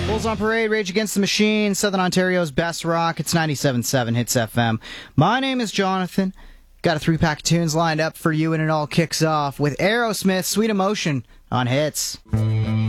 Bulls on Parade, Rage Against the Machine, Southern Ontario's best rock. It's 97.7 Hits FM. My name is Jonathan. Got a 3-pack of tunes lined up for you, and it all kicks off with Aerosmith, Sweet Emotion on Hits.